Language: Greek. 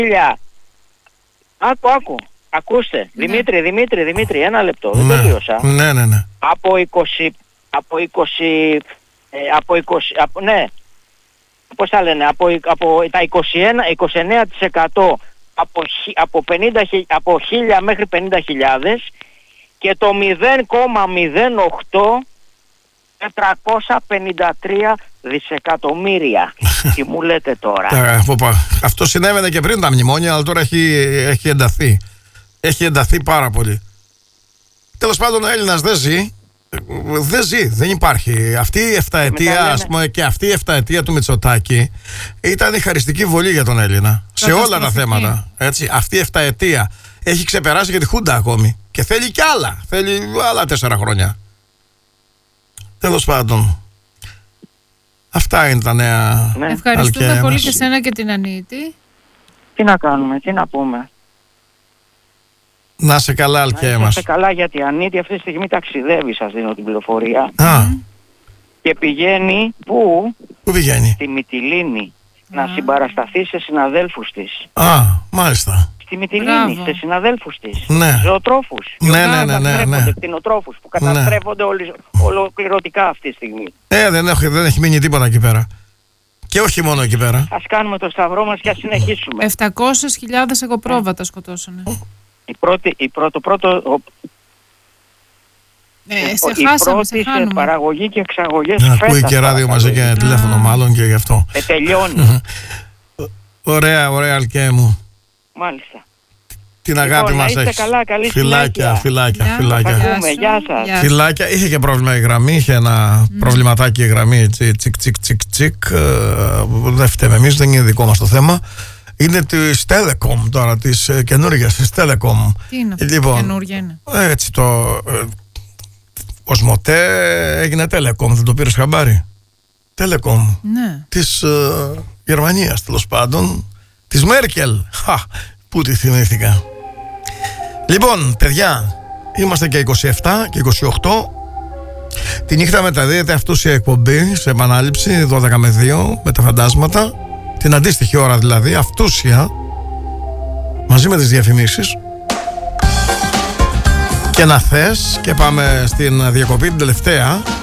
Άκου. Ακούστε. Ναι. Δημήτρη, ένα λεπτό. Δεν τελείωσα. Ναι. Πώς θα λένε, από τα 29% από 1.000 μέχρι 50.000 και το 0,08 453 δισεκατομμύρια. Τι μου λέτε τώρα? Αυτό συνέβαινε και πριν τα μνημόνια, αλλά τώρα έχει ενταθεί. Έχει ενταθεί πάρα πολύ. Τέλος πάντων, ο Έλληνας δεν ζει, δεν υπάρχει. Αυτή η 7ετία, ας πούμε, και αυτή η 7ετία του Μητσοτάκη ήταν η χαριστική βολή για τον Έλληνα. Σε όλα τα θέματα. Έτσι. Αυτή η 7ετία έχει ξεπεράσει και τη Χούντα ακόμη. Και θέλει κι άλλα. Θέλει άλλα 4 χρόνια. Τέλος πάντων. Αυτά είναι τα νέα. Ναι. Ευχαριστούμε πολύ και σένα και την Ανίτη. Τι να κάνουμε, τι να πούμε. Να σε καλά, Αλκαία μας. Να σε καλά, γιατί η Ανίτη αυτή τη στιγμή ταξιδεύει, σας δίνω την πληροφορία. Και πηγαίνει πού? Πού πηγαίνει? Στη Μυτιλήνη. Να συμπαρασταθεί σε συναδέλφους της. Μάλιστα. Στη Μυτιλήνη, σε συναδέλφους της. Ναι. Ζωοτρόφους. Ναι. Κτηνοτρόφους που καταστρέφονται ολοκληρωτικά αυτή τη στιγμή. Δεν έχει μείνει τίποτα εκεί πέρα. Και όχι μόνο εκεί πέρα. Ας κάνουμε το σταυρό μας και ας συνεχίσουμε. 700.000 εγωπρόβατα σκοτώσανε. Η πρώτη παραγωγή και εξαγωγές. Ακούει και ράδιο μαζί και τηλέφωνο μάλλον και γι' αυτό. Τελειώνει. Ωραία, Αλκαία μου. Μάλιστα. Την αγάπη μας έχεις. Καλά, καλή φιλάκια. Γεια σας. Φιλάκια. Είχε και πρόβλημα η γραμμή, είχε ένα προβληματάκι η γραμμή. Τσικ. Δεν φταίμε εμείς, δεν είναι δικό μας το θέμα. Είναι της Telecom τώρα, της καινούργιας της Telecom. Τι είναι αυτό, καινούργια είναι? Έτσι Οσμοτέ έγινε Telecom, δεν το πήρες χαμπάρι? Telecom. Ναι. Της Γερμανίας, τέλος πάντων. Της Μέρκελ. Πού τη θυμήθηκα. Λοιπόν, παιδιά, είμαστε και 27 και 28. Τη νύχτα μεταδίδεται αυτούσια εκπομπή σε επανάληψη 12 με 2 με τα φαντάσματα. Την αντίστοιχη ώρα δηλαδή, αυτούσια, μαζί με τις διαφημίσεις. Και να θες, και πάμε στην διακοπή την τελευταία.